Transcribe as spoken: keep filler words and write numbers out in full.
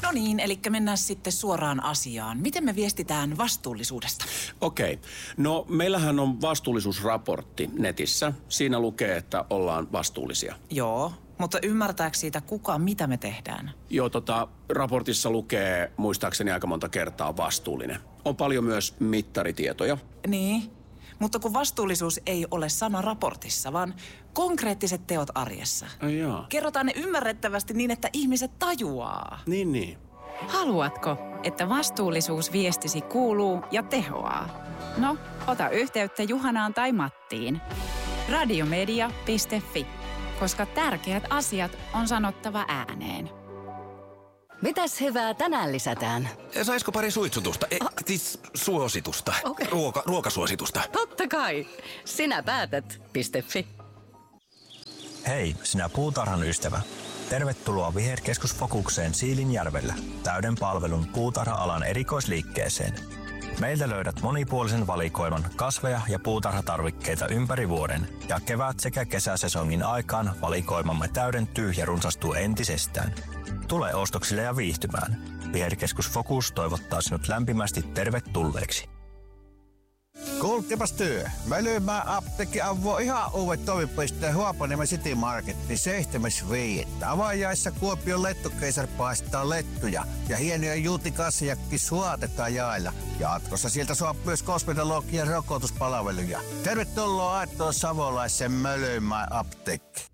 No niin, eli mennään sitten suoraan asiaan. Miten me viestitään vastuullisuudesta? Okei. No meillähän on vastuullisuusraportti netissä. Siinä lukee, että ollaan vastuullisia. Joo, mutta ymmärtääkö siitä kuka, mitä me tehdään? Joo, tota, raportissa lukee muistaakseni aika monta kertaa vastuullinen. On paljon myös mittaritietoja. Niin, mutta kun vastuullisuus ei ole sana raportissa, vaan konkreettiset teot arjessa. Ai jaa. Kerrotaan ne ymmärrettävästi niin, että ihmiset tajuaa. Niin, niin. Haluatko, että vastuullisuus viestisi kuuluu ja tehoaa? No, ota yhteyttä Juhanaan tai Mattiin. radiomedia piste fi, koska tärkeät asiat on sanottava ääneen. Mitäs hyvää tänään lisätään? Saisiko pari suitsutusta? E, siis suositusta. Okei. Ruoka, ruokasuositusta. Totta kai. Sinä päätät. .fi. Hei, sinä puutarhan ystävä. Tervetuloa Viherkeskus Fokukseen Siilinjärvellä, täyden palvelun puutarha-alan erikoisliikkeeseen. Meiltä löydät monipuolisen valikoiman kasveja ja puutarhatarvikkeita ympäri vuoden, ja kevät- sekä kesäsesongin aikaan valikoimamme täydentyy ja runsastuu entisestään. Tule ostoksille ja viihtymään. Viherkeskus Fokus toivottaa sinut lämpimästi tervetulleeksi. Kuulkepas työ. Mä lyymään apteekki avoo ihan uudet toimipisteen Huopaniemen City Marketin seitsemäs viidettä Avajaissa Kuopion lettukeisar paistaa lettuja ja hienoja juutikassijakki suotetaan jaella. Jatkossa sieltä saa myös kosmetologian rokotuspalveluja. Tervetuloa Aittoon Savolaisen Mölymään apteekki.